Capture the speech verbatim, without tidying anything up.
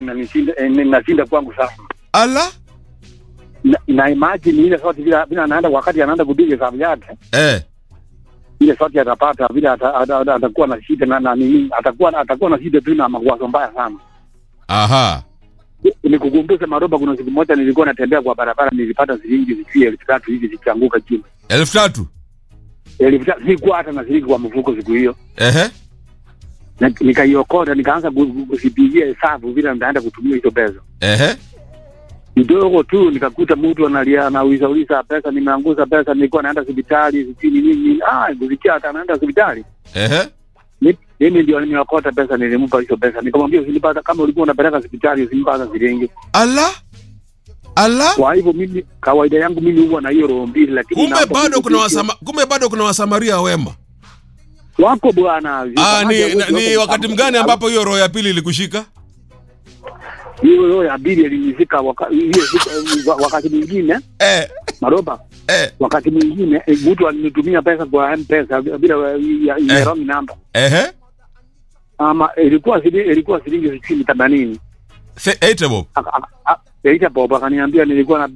na nishinda eh, nashinda kwangu sana. Ala? Na, na imagine ile sauti bila bila anaenda wakati anaenda kupiga sababu yake. Eh. Ile sauti atapata bila atakuwa na shida na na nini atakuwa atakuwa na shida tu na mawazo mbaya sana. Aha. Nikukumbusha Maroba, kuna siku moja nilikuwa natembea kwa barabara nilipata shilingi zikie elfu tatu hivi zikianguka chini. elfu tatu? Elfu tatu sikuwa hata na shilingi kwa mfuko siku hiyo. Ehe. Na nikaiokota nikaanza kuzipigia hesabu bila ndaenda kutumia hizo pesa. Ehe. Kidogo tu nikakuta mtu analia na uliza uliza pesa, nimeanguza pesa, nilikuwa naenda hospitali sijui nini nini. Ah, kuzikia hata naenda hospitali. Ehe. Mimi ndio nimeokota pesa, nilimpa hizo pesa. Nikamwambia usinipata, kama ulikuwa unapeleka hospitali usinipata shilingi. Ala? Ala? Kwa hivyo mimi kawaida yangu mimi huwa na hiyo roho mbili, lakini kumbe bado kuna wasama, kumbe bado kuna wasamaria wema. Wako bwana. Ah, ni, na, ni wakati mgani ambapo hiyo roho ya pili ilikushika? Hiyo roho ya pili ilinishika wakati hiyo wakati mwingine. Eh. Maroba. Eh. Wakati mwingine mtu alinitumia pesa kwa M-Pesa bila ya, ya eh. wrong number. Ehe. Ama ilikuwa shilingi ilikuwa shilingi themanini. eighty bob. Eita bob akaniambia nilikuwa na